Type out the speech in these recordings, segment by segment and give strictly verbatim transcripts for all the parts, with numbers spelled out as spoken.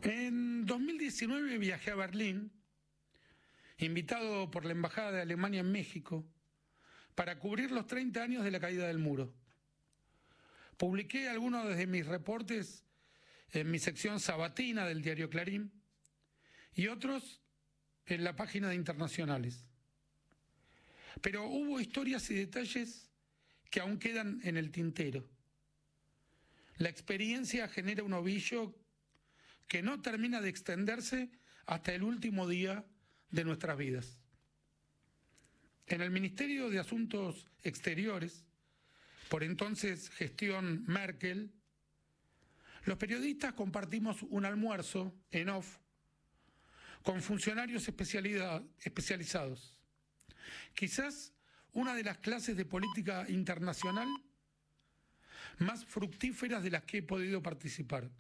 En dos mil diecinueve viajé a Berlín, invitado por la Embajada de Alemania en México, para cubrir los treinta años de la caída del muro. Publiqué algunos de mis reportes en mi sección sabatina del diario Clarín y otros en la página de Internacionales. Pero hubo historias y detalles que aún quedan en el tintero. La experiencia genera un ovillo que no termina de extenderse hasta el último día de nuestras vidas. En el Ministerio de Asuntos Exteriores, por entonces gestión Merkel, los periodistas compartimos un almuerzo en off con funcionarios especializados. Quizás una de las clases de política internacional más fructíferas de las que he podido participar.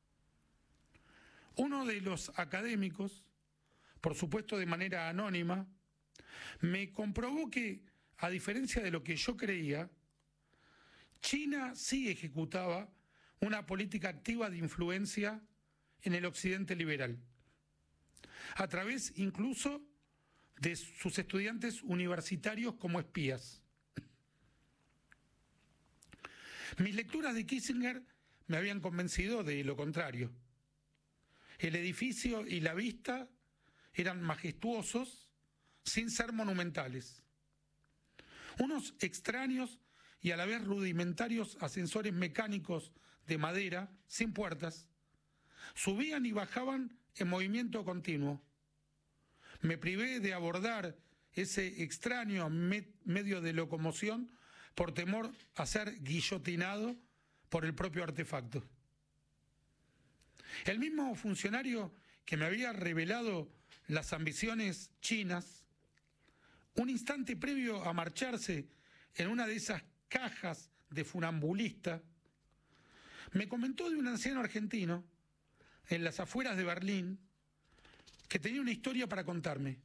Uno de los académicos, por supuesto de manera anónima, me comprobó que, a diferencia de lo que yo creía, China sí ejecutaba una política activa de influencia en el occidente liberal, a través incluso de sus estudiantes universitarios como espías. Mis lecturas de Kissinger me habían convencido de lo contrario. El edificio y la vista eran majestuosos sin ser monumentales. Unos extraños y a la vez rudimentarios ascensores mecánicos de madera, sin puertas, subían y bajaban en movimiento continuo. Me privé de abordar ese extraño me- medio de locomoción por temor a ser guillotinado por el propio artefacto. El mismo funcionario que me había revelado las ambiciones chinas, un instante previo a marcharse en una de esas cajas de funambulista, me comentó de un anciano argentino en las afueras de Berlín que tenía una historia para contarme.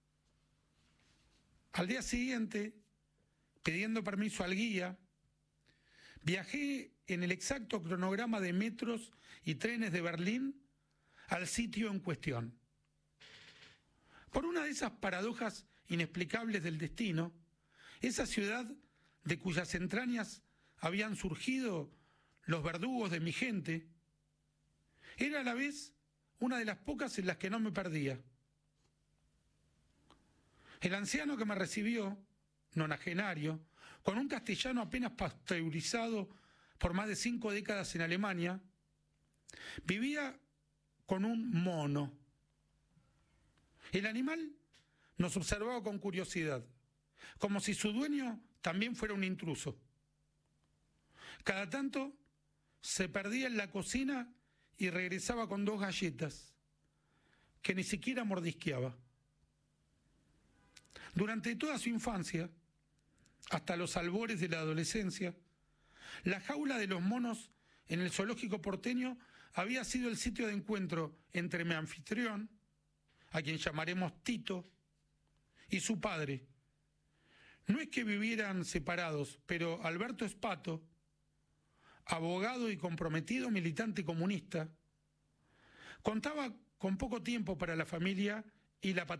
Al día siguiente, pidiendo permiso al guía, viajé en el exacto cronograma de metros y trenes de Berlín al sitio en cuestión. Por una de esas paradojas inexplicables del destino, esa ciudad de cuyas entrañas habían surgido los verdugos de mi gente, era a la vez una de las pocas en las que no me perdía. El anciano que me recibió, nonagenario, con un castellano apenas pasteurizado por más de cinco décadas en Alemania, vivía con un mono. El animal nos observaba con curiosidad, como si su dueño también fuera un intruso. Cada tanto se perdía en la cocina y regresaba con dos galletas, que ni siquiera mordisqueaba. Durante toda su infancia, hasta los albores de la adolescencia, la jaula de los monos en el zoológico porteño había sido el sitio de encuentro entre mi anfitrión, a quien llamaremos Tito, y su padre. No es que vivieran separados, pero Alberto Espato, abogado y comprometido militante comunista, contaba con poco tiempo para la familia y la patria.